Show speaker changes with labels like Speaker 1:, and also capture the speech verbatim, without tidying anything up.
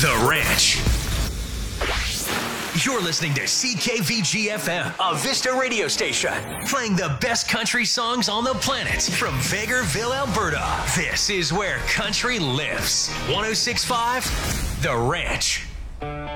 Speaker 1: The Ranch. You're listening to C K V G F M, a Vista radio station, playing the best country songs on the planet from Vegreville, Alberta. This is where country lives. one oh six point five The Ranch.